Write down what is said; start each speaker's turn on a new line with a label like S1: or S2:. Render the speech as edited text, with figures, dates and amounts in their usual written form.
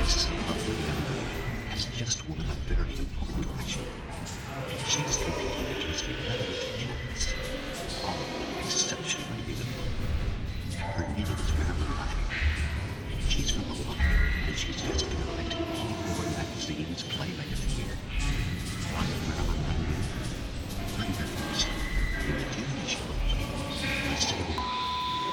S1: This is a lovely young man, and just one very important